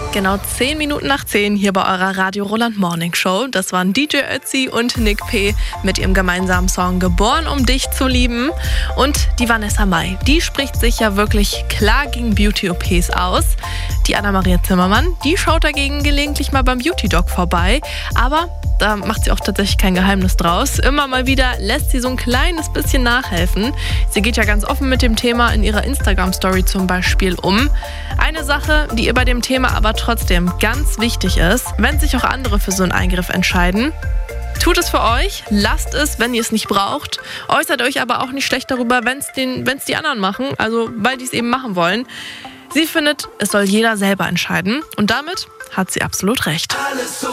Genau 10 Minuten nach 10 hier bei eurer Radio Roland Morning Show. Das waren DJ Ötzi und Nick P. mit ihrem gemeinsamen Song Geboren, um dich zu lieben. Und die Vanessa Mai, die spricht sich ja wirklich klar gegen Beauty-OPs aus. Die Anna-Maria Zimmermann, die schaut dagegen gelegentlich mal beim Beauty-Doc vorbei. Aber da macht sie auch tatsächlich kein Geheimnis draus. Immer mal wieder lässt sie so ein kleines bisschen nachhelfen. Sie geht ja ganz offen mit dem Thema in ihrer Instagram-Story zum Beispiel um. Eine Sache, die ihr bei dem Thema aber trotzdem ganz wichtig ist, wenn sich auch andere für so einen Eingriff entscheiden: tut es für euch, lasst es, wenn ihr es nicht braucht. Äußert euch aber auch nicht schlecht darüber, wenn es die anderen machen, also weil die es eben machen wollen. Sie findet, es soll jeder selber entscheiden. Und damit hat sie absolut recht.